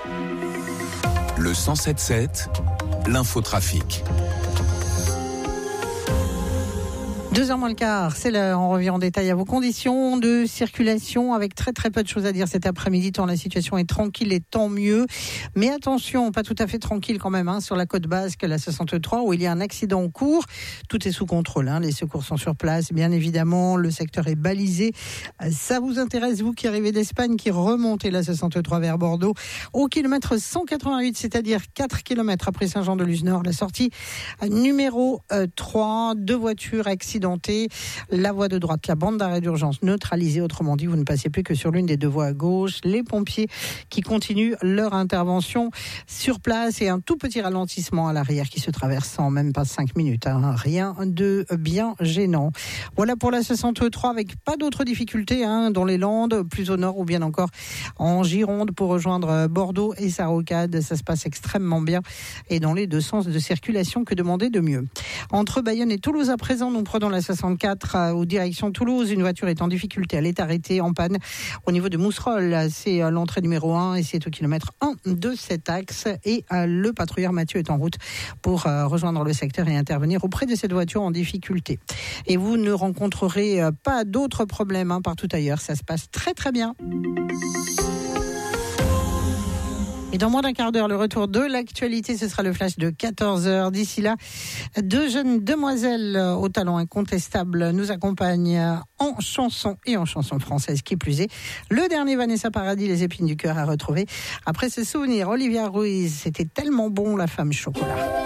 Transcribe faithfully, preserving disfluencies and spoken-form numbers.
Le cent sept sept, l'infotrafic. deux heures moins le quart, c'est l'heure. On revient en détail à vos conditions de circulation avec très très peu de choses à dire cet après-midi, tant la situation est tranquille et tant mieux. Mais attention, pas tout à fait tranquille quand même, hein, sur la côte basque, la soixante-trois, où il y a un accident en cours. Tout est sous contrôle, hein, les secours sont sur place, bien évidemment, le secteur est balisé. Ça vous intéresse, vous qui arrivez d'Espagne, qui remontez la soixante-trois vers Bordeaux, au kilomètre cent quatre-vingt-huit, c'est-à-dire quatre kilomètres après Saint-Jean-de-Luz-Nord, la sortie numéro trois, deux voitures accidentées. La voie de droite, la bande d'arrêt d'urgence neutralisée, autrement dit, vous ne passez plus que sur l'une des deux voies à gauche. Les pompiers qui continuent leur intervention sur place et un tout petit ralentissement à l'arrière qui se traverse en même pas cinq minutes. Hein. Rien de bien gênant. Voilà pour la soixante-trois avec pas d'autres difficultés hein, dans les Landes, plus au nord ou bien encore en Gironde pour rejoindre Bordeaux et sa rocade. Ça se passe extrêmement bien et dans les deux sens de circulation, que demander de mieux. Entre Bayonne et Toulouse à présent, nous prenons la soixante-quatre euh, aux directions Toulouse. Une voiture est en difficulté. Elle est arrêtée en panne au niveau de Mousserolles. C'est euh, l'entrée numéro un et c'est au kilomètre un de cet axe. Et euh, le patrouilleur Mathieu est en route pour euh, rejoindre le secteur et intervenir auprès de cette voiture en difficulté. Et vous ne rencontrerez euh, pas d'autres problèmes hein, partout ailleurs. Ça se passe très très bien. Et dans moins d'un quart d'heure, le retour de l'actualité, ce sera le flash de quatorze heures. D'ici là, deux jeunes demoiselles au talent incontestable nous accompagnent en chanson et en chanson française, qui plus est. Le dernier Vanessa Paradis, Les épines du cœur, à retrouver. Après ce souvenir, Olivia Ruiz, c'était tellement bon, La femme chocolat.